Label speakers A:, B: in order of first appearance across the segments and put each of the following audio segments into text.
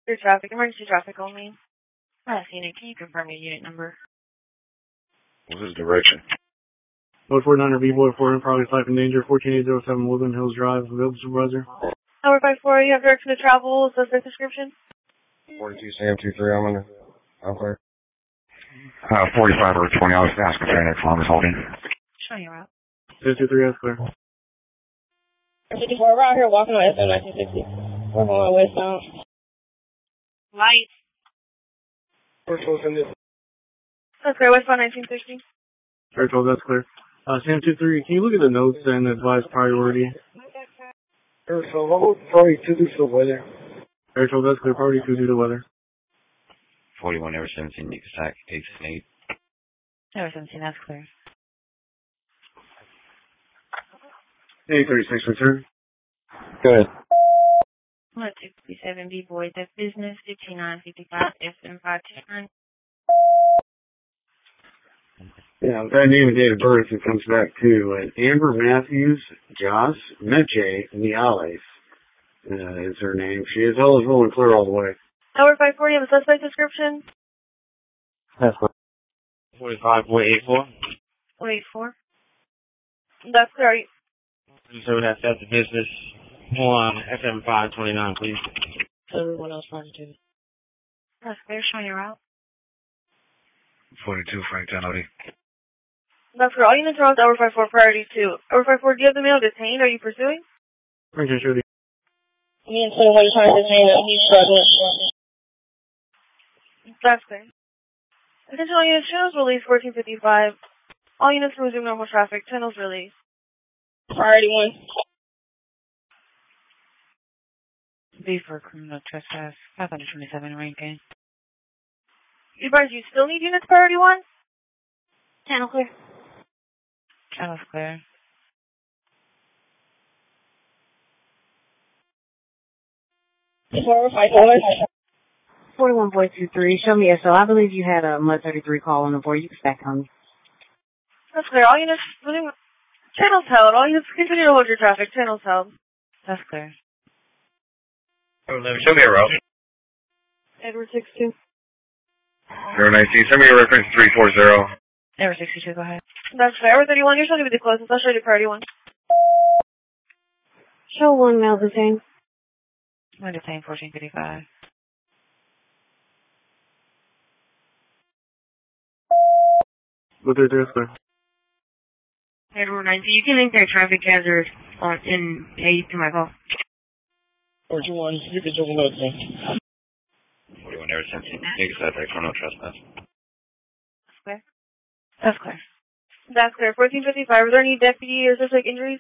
A: Your traffic, emergency traffic only. Scenic, can you confirm your unit number?
B: What's his direction?
C: Code 49 B-Boy 4 probably life in danger, 14807 Woodland Hills Drive, available supervisor.
A: Tower 54, you have direction to travel, suspect description?
B: 42 Sam 23, I'm clear.
D: 45 or 20, I was asking for next long as holding.
A: Show you out.
C: 53, that's clear.
E: 54, around here walking on SM 1960. We're going westbound.
A: Light.
C: That's
A: clear, westbound 1960.
C: Very cool, that's clear. Sam 23, can you look at the notes and advise priority?
B: So what was priority 2 due to the weather?
C: Very cool, that's clear. Priority 2 due to weather.
D: 41 over 17, you can stack 8
A: Over 17, that's clear.
C: 836, return.
B: Go ahead.
A: 257 B-Boy, that business, 5955 SM 529.
B: Yeah, with that name and date of birth, it comes back to Amber Matthews, Joss Meche Niales is her name. She is eligible and clear all the way.
A: Tower 540, you have a suspect description?
B: That's what. 45.84.
A: 84. That's clear.
B: So that's the business. On FM 529, please.
E: So everyone else running to.
A: That's clear, showing your route.
D: 42 Frank Kennedy.
A: That's clear. All units are on Tower 54, priority 2. Tower 54, do you have the male detained? Are you pursuing?
C: Frank Kennedy.
E: Me and Tim, what are you trying to detain that he's struggling?
A: That's clear. Attention all units, channels release 1455. All units resume normal traffic, channels release.
E: Priority 1.
A: B for criminal trespass, 527 Rankin. You guys, you still need units priority 1? Channel clear. Channel's clear.
E: Tower 54.
F: 41.23, show me SO. I believe you had a Mud 33 call on the board. You can stack on me.
A: That's clear. All units, channels held. All units continue to hold your traffic. Channels held. That's clear.
B: Show me a route.
A: Edward 62.
B: 019, send me a reference 340.
A: Edward 62, go ahead. That's clear. Edward 31, you're still going to be the closest. I'll show you priority 1.
F: Show 1, male detained.
A: I'm detained 1455.
C: With their address, clear.
A: Edward 19, you can link that traffic hazard in A to my call.
E: 41, you can join another thing.
D: 41 over 17, you can stack criminal trespass.
A: That's clear. That's clear. That's clear. 1455, are there any deputy or suspect injuries?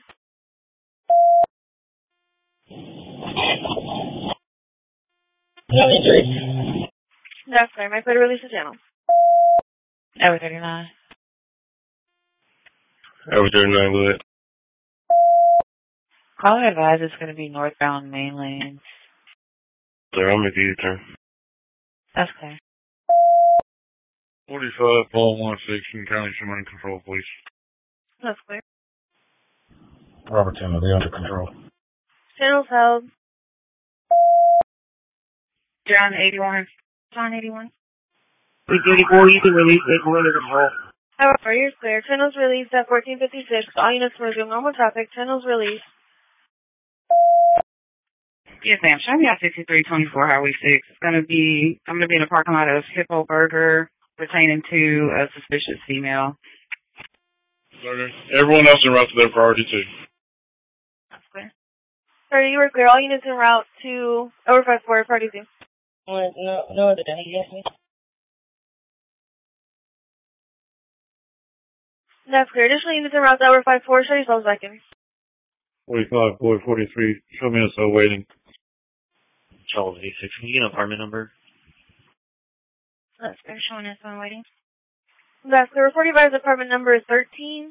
E: No injuries.
A: That's clear. My clear to release the channel. Edward 39.
B: Over 39, go ahead.
A: Caller advised it's going to be northbound main lanes.
B: Sir, I'll make the U-turn.
A: That's clear.
D: 45, Paul 16, County Command Control, please.
A: That's clear.
D: Robert Timothy, under control.
A: Channels held. John 81. John 81.
B: 334, you can release it. Go under control.
A: However, you're clear. Channels released at 1456. All units resume normal traffic. Channels released.
G: Yes, ma'am. Show me out 6324 Highway 6. I'm going to be in the parking lot of Hippo Burger pertaining to a suspicious female.
D: Okay. Everyone else en route to their priority 2.
A: That's clear. Sir, you were clear. All units en route to over 54, priority 2.
E: No other than yes, ma'am.
A: That's clear. Additional units en route to over 54. Show yourselves back in.
D: 45, boy 43, show me SO waiting.
H: Charles 86, can you get an apartment number?
A: That's clear. Showing us on waiting. That's clear. 45's apartment number is 13.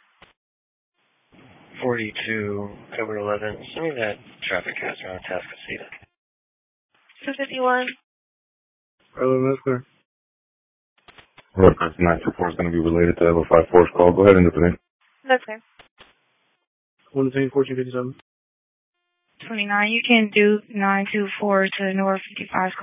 H: 42, cover 11. Send me that traffic hazard on Tascasita.
A: 251.
C: That's clear.
D: Reference 924 is going to be related to Ever 54's call. Go ahead and depend.
A: That's clear.
C: 1 detained, 1457.
G: 29, you can do 924 to North 55.